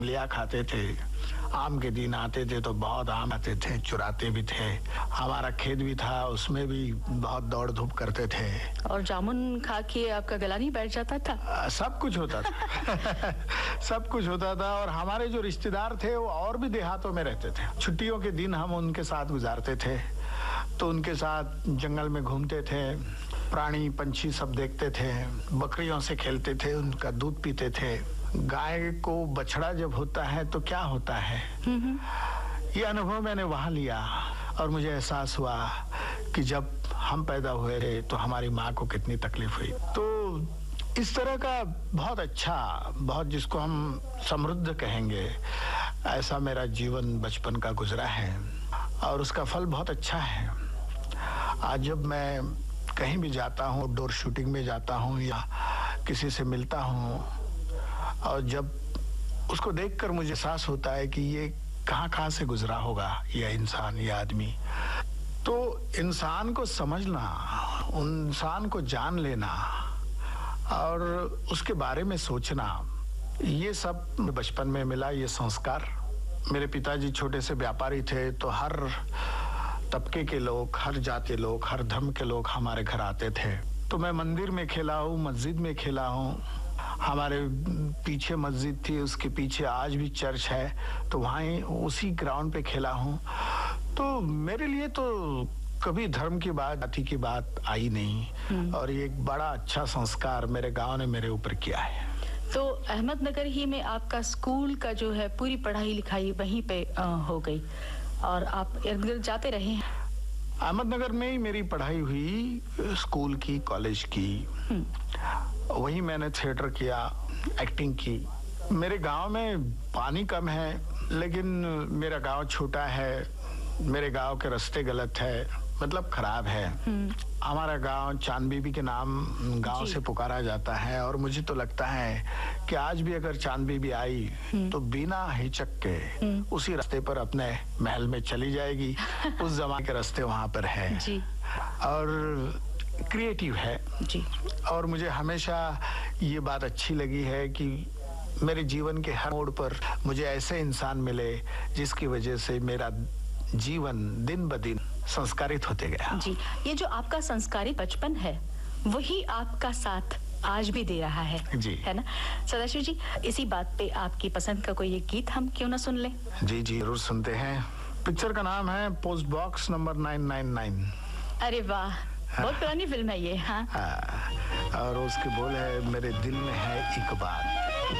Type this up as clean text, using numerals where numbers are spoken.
लिया खाते थे। आम के दिन आते थे तो बहुत आम आते थे, चुराते भी थे। हमारा खेत भी था, उसमें भी बहुत दौड़ धूप करते थे। और जामुन खा के आपका गला नहीं बैठ जाता था? सब कुछ होता था। सब कुछ होता था। और हमारे जो रिश्तेदार थे वो और भी देहातों में रहते थे। छुट्टियों के दिन हम उनके साथ गुजारते थे, तो उनके साथ जंगल में घूमते थे, प्राणी पंछी सब देखते थे, बकरियों से खेलते थे, उनका दूध पीते थे। गाय को बछड़ा जब होता है तो क्या होता है, ये अनुभव मैंने वहां लिया। और मुझे एहसास हुआ कि जब हम पैदा हुए थे तो हमारी माँ को कितनी तकलीफ हुई। तो इस तरह का बहुत अच्छा, बहुत जिसको हम समृद्ध कहेंगे, ऐसा मेरा जीवन बचपन का गुजरा है और उसका फल बहुत अच्छा है। आज जब मैं कहीं भी जाता हूँ, आउटडोर शूटिंग में जाता हूँ या किसी से मिलता हूँ, और जब उसको देखकर मुझे एहसास होता है कि ये कहाँ से गुजरा होगा यह इंसान, यह आदमी। तो इंसान को समझना, इंसान को जान लेना और उसके बारे में सोचना, ये सब बचपन में मिला। ये संस्कार, मेरे पिताजी छोटे से व्यापारी थे, तो हर तबके के लोग, हर जाति के लोग, हर धर्म के लोग हमारे घर आते थे। तो मैं मंदिर में खेला हूँ, मस्जिद में खेला हूँ। हमारे पीछे मस्जिद थी, उसके पीछे आज भी चर्च है, तो वहीं उसी ग्राउंड पे खेला हूँ। तो मेरे लिए तो कभी धर्म की बात, जाति की बात आई नहीं। और ये एक बड़ा अच्छा संस्कार मेरे गांव ने मेरे ऊपर किया है। तो अहमदनगर ही में आपका स्कूल का जो है पूरी पढ़ाई लिखाई वहीं पे हो गई और आप इर्द गिर्द जाते रहे हैं? अहमदनगर में ही मेरी पढ़ाई हुई, स्कूल की, कॉलेज की। वहीं मैंने थिएटर किया, एक्टिंग की। मेरे गांव में पानी कम है, लेकिन मेरा गांव छोटा है, मेरे गांव के रास्ते गलत है, मतलब खराब है। हमारा गांव चांद बीबी के नाम गांव से पुकारा जाता है। और मुझे तो लगता है कि आज भी अगर चांद बीबी आई तो बिना हिचक के उसी रास्ते पर अपने महल में चली जाएगी। उस जमाने के रास्ते वहां पर है जी। और क्रिएटिव है जी। और मुझे हमेशा ये बात अच्छी लगी है कि मेरे जीवन के हर मोड़ पर मुझे ऐसे इंसान मिले जिसकी वजह से मेरा जीवन दिन ब दिन संस्कारित होते गया। जी, ये जो आपका संस्कारित बचपन है वही आपका साथ आज भी दे रहा है जी, है ना सदाशिव जी? इसी बात पे आपकी पसंद का कोई एक गीत हम क्यों ना सुन लें? जी जी जरूर सुनते हैं। पिक्चर का नाम है पोस्ट बॉक्स नंबर 999। अरे वाह, बहुत पुरानी फिल्म है ये। हाँ, और उसके बोल है, मेरे दिल में है एक बात,